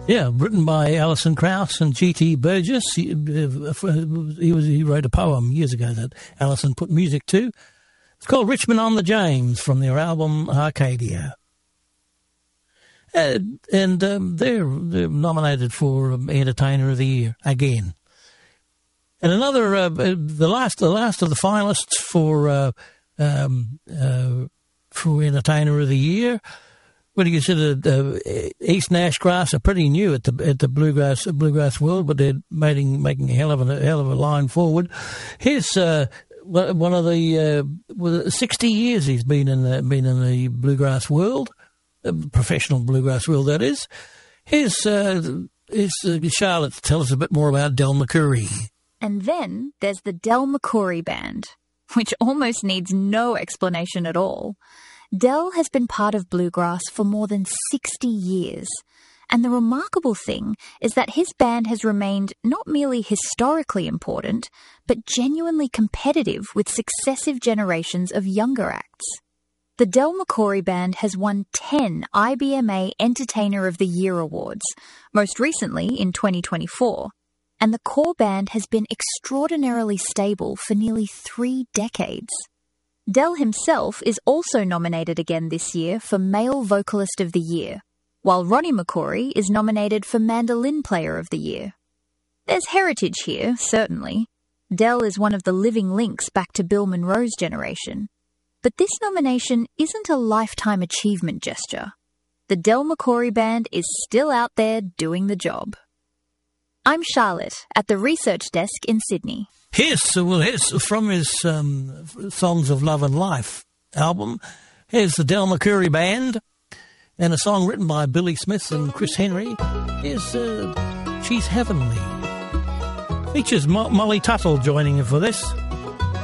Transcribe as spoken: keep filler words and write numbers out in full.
Yeah, written by Alison Krauss and G T Burgess. He, uh, he, was, he wrote a poem years ago that Alison put music to. It's called Richmond on the James from their album Arcadia. Uh, and um, they're, they're nominated for um, Entertainer of the Year again. And another, uh, the last, the last of the finalists for uh, um, uh, for Entertainer of the Year. What do you consider uh, East Nash Grass are pretty new at the at the bluegrass bluegrass world, but they're making making a hell of a, a hell of a line forward. Here's uh, one of the uh, sixty years he's been in the been in the bluegrass world, uh, professional bluegrass world that is. Here's uh, here's uh, Charlotte to tell us a bit more about Del McCoury. And then there's the Del McCoury Band, which almost needs no explanation at all. Del has been part of bluegrass for more than sixty years, and the remarkable thing is that his band has remained not merely historically important, but genuinely competitive with successive generations of younger acts. The Del McCoury Band has won ten I B M A Entertainer of the Year awards, most recently in twenty twenty-four, and the core band has been extraordinarily stable for nearly three decades. Del himself is also nominated again this year for Male Vocalist of the Year, while Ronnie McCoury is nominated for Mandolin Player of the Year. There's heritage here, certainly. Del is one of the living links back to Bill Monroe's generation. But this nomination isn't a lifetime achievement gesture. The Del McCoury Band is still out there doing the job. I'm Charlotte at the Research Desk in Sydney. Here's, well, here's from his um, Songs of Love and Life album. Here's the Del McCoury Band and a song written by Billy Smith and Chris Henry. Here's uh, She's Heavenly. Features Mo- Molly Tuttle joining her for this.